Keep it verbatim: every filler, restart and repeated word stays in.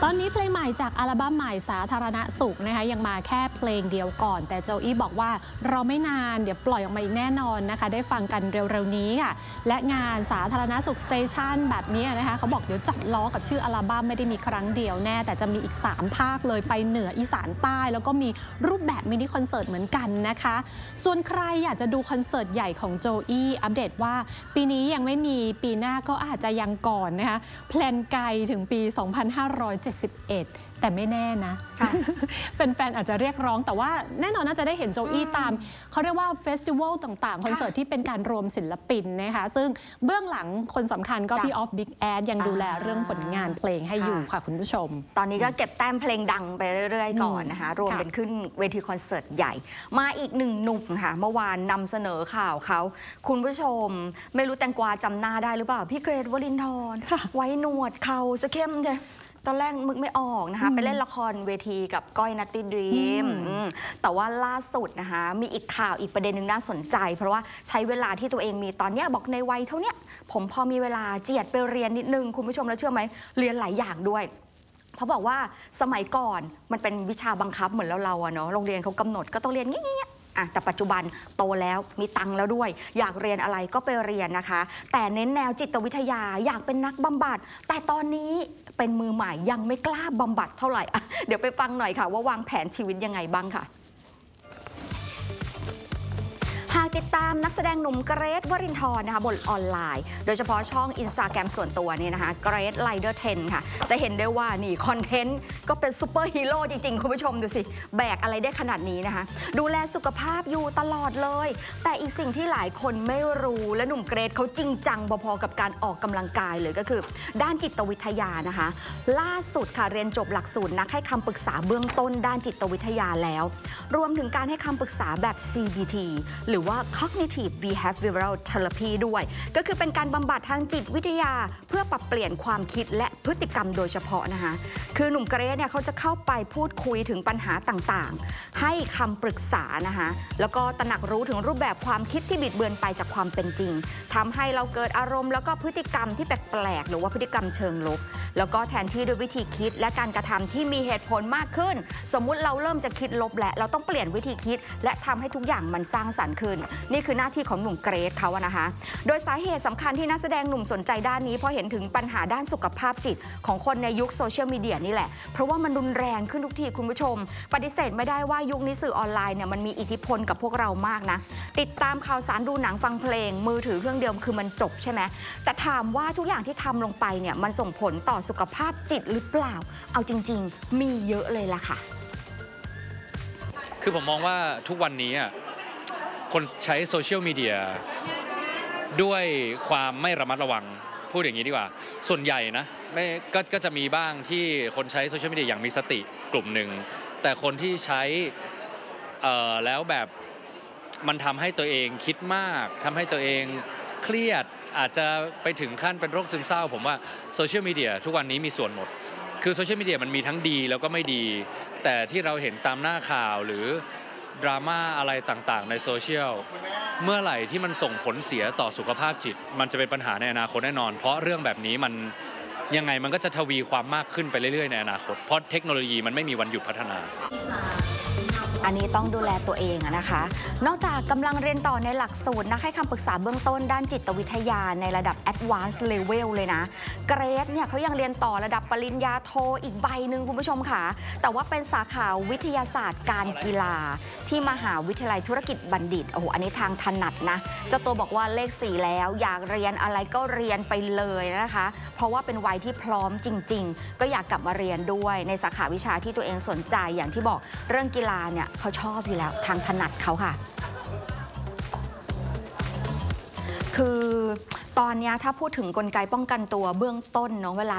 ตอนนี้เพลงใหม่จากอัลบั้มใหม่สาธารณสุขนะคะยังมาแค่เพลงเดียวก่อนแต่โจอี้บอกว่าเราไม่นานเดี๋ยวปล่อยออกมาอีกแน่นอนนะคะได้ฟังกันเร็วๆนี้ค่ะและงานสาธารณสุขสเตชันแบบนี้นะคะเขาบอกเดี๋ยวจัดล้อกับชื่ออัลบั้มไม่ได้มีครั้งเดียวแน่แต่จะมีอีกสามภาคเลยไปเหนืออีสานใต้แล้วก็มีรูปแบบมินิคอนเสิร์ตเหมือนกันนะคะส่วนใครอยากจะดูคอนเสิร์ตใหญ่ของโจอี้อัปเดตว่าปีนี้ยังไม่มีปีหน้าก็อาจจะยังก่อนนะคะแพลนไกลถึงปี สองพันห้าร้อยเจ็ดสิบเอ็ด แต่ไม่แน่นะ แฟนๆ อาจจะเรียกร้องแต่ว่าแน่นอนน่าจะได้เห็นโจอี้ตามเขาเรียกว่าเฟสติวัลต่างๆคอนเสิร์ตที่เป็นการรวมศิลปินนะคะซึ่งเบื้องหลังคนสำคัญก็พี่ออฟบิ๊กแอดยังดูแลเรื่องผลงานเพลงให้อยู่ค่ะคุณผู้ชมตอนนี้ก็เก็บแต้มเพลงดังไปเรื่อยๆก่อนนะคะรวมเป็นขึ้นเวทีคอนเสิร์ตใหญ่มาอีกหนึ่งหนุ่มค่ะเมื่อวานนำเสนอข่าวเขาคุณผู้ชมไม่รู้แตงกวาจำหน้าได้หรือเปล่าพี่เกรท วลินทร์ไว้หนวดเขาสะเข้มเลยตอนแรกมึกไม่ออกนะคะไปเล่นละครเวทีกับก้อยนัตตี้ดรีมแต่ว่าล่าสุดนะคะมีอีกข่าวอีกประเด็นหนึ่งน่าสนใจเพราะว่าใช้เวลาที่ตัวเองมีตอนนี้บอกในวัยเท่านี้ผมพอมีเวลาเจียดไปเรียนนิดนึงคุณผู้ชมแล้วเชื่อไหมเรียนหลายอย่างด้วยเขาบอกว่าสมัยก่อนมันเป็นวิชาบังคับเหมือนเราๆอะเนาะโรงเรียนเขากำหนดก็ต้องเรียนงี้ๆอะแต่ปัจจุบันโตแล้วมีตังค์แล้วด้วยอยากเรียนอะไรก็ไปเรียนนะคะแต่เน้นแนวจิตวิทยาอยากเป็นนักบำบัดแต่ตอนนี้เป็นมือใหม่ยังไม่กล้าบำบัดเท่าไหร่อ่ะเดี๋ยวไปฟังหน่อยค่ะว่าวางแผนชีวิตยังไงบ้างค่ะหากติดตามนักแสดงหนุ่มเกรท วรินทร์นะคะบนออนไลน์โดยเฉพาะช่องอินสตาแกรมส่วนตัวเนี่ยนะคะเกรทไลเดอร์เทนค่ะจะเห็นได้ว่านี่คอนเทนต์ก็เป็นซูเปอร์ฮีโร่จริงๆคุณผู้ชมดูสิแบกอะไรได้ขนาดนี้นะคะดูแลสุขภาพอยู่ตลอดเลยแต่อีกสิ่งที่หลายคนไม่รู้และหนุ่มเกรทเขาจริงจังพอๆกับการออกกำลังกายเลยก็คือด้านจิตวิทยานะคะล่าสุดค่ะเรียนจบหลักสูตรนักให้คำปรึกษาเบื้องต้นด้านจิตวิทยาแล้วรวมถึงการให้คำปรึกษาแบบ ซี บี ที หรือว่า Cognitive Behavioral Therapy ด้วยก็คือเป็นการบำบัดทางจิตวิทยาเพื่อปรับเปลี่ยนความคิดและพฤติกรรมโดยเฉพาะนะคะคือหนุ่มเกรทเนี่ยเขาจะเข้าไปพูดคุยถึงปัญหาต่างๆให้คำปรึกษานะคะแล้วก็ตระหนักรู้ถึงรูปแบบความคิดที่บิดเบือนไปจากความเป็นจริงทำให้เราเกิดอารมณ์แล้วก็พฤติกรรมที่แปลกๆหรือว่าพฤติกรรมเชิงลบแล้วก็แทนที่ด้วยวิธีคิดและการกระทำที่มีเหตุผลมากขึ้นสมมุติเราเริ่มจะคิดลบแล้วเราต้องเปลี่ยนวิธีคิดและทำให้ทุกอย่างมันสร้างสรรค์ขึ้นนี่คือหน้าที่ของหนุ่มเกรทเขาอะนะคะโดยสาเหตุสำคัญที่นักแสดงหนุ่มสนใจด้านนี้เพราะเห็นถึงปัญหาด้านสุขภาพจิตของคนในยุคโซเชียลมีเดียนี่แหละเพราะว่ามันรุนแรงขึ้นทุกทีคุณผู้ชมปฏิเสธไม่ได้ว่ายุคนี้สื่อออนไลน์เนี่ยมันมีอิทธิพลกับพวกเรามากนะติดตามข่าวสารดูหนังฟังเพลงมือถือเครื่องเดียวคือมันจบใช่ไหมแต่ถามว่าทุกอย่างที่ทำลงไปเนี่ยมันส่งผลต่อสุขภาพจิตหรือเปล่าเอาจริงๆมีเยอะเลยล่ะค่ะคือผมมองว่าทุกวันนี้คนใช้โซเชียลมีเดียด้วยความไม่ระมัดระวังพูดอย่างนี้ดีกว่าส่วนใหญ่นะไม่ก็ก็จะมีบ้างที่คนใช้โซเชียลมีเดียอย่างมีสติกลุ่มหนึ่งแต่คนที่ใช้เอ่อแล้วแบบมันทำให้ตัวเองคิดมากทำให้ตัวเองเครียดอาจจะไปถึงขั้นเป็นโรคซึมเศร้าผมว่าโซเชียลมีเดียทุกวันนี้มีส่วนหมดคือโซเชียลมีเดียมันมีทั้งดีแล้วก็ไม่ดีแต่ที่เราเห็นตามหน้าข่าวหรือดราม่าอะไรต่างๆในโซเชียลเมื่อไหร่ที่มันส่งผลเสียต่อสุขภาพจิตมันจะเป็นปัญหาในอนาคตแน่นอนเพราะเรื่องแบบนี้มันยังไงมันก็จะทวีความมากขึ้นไปเรื่อยๆในอนาคตเพราะเทคโนโลยีมันไม่มีวันหยุดพัฒนาอันนี้ต้องดูแลตัวเองนะคะนอกจากกำลังเรียนต่อในหลักสูตรนักให้คำปรึกษาเบื้องต้นด้านจิตวิทยาในระดับ Advanced Level เลยนะเกรทเนี่ยเขายังเรียนต่อระดับปริญญาโทอีกใบหนึ่งคุณผู้ชมค่ะแต่ว่าเป็นสาขาวิทยาศาสตร์การกีฬาที่มหาวิทยาลัยธุรกิจบัณฑิตโอ้โหอันนี้ทางถนัดนะเจ้าตัวบอกว่าเลขสี่แล้วอยากเรียนอะไรก็เรียนไปเลยนะคะเพราะว่าเป็นวัยที่พร้อมจริงๆก็อยากกลับมาเรียนด้วยในสาขาวิชาที่ตัวเองสนใจอย่างที่บอกเรื่องกีฬาเนี่ยเขาชอบอยู่แล้วทางถนัดเขาค่ะคือตอนนี้ถ้าพูดถึงกลไกป้องกันตัวเบื้องต้นเนาะเวลา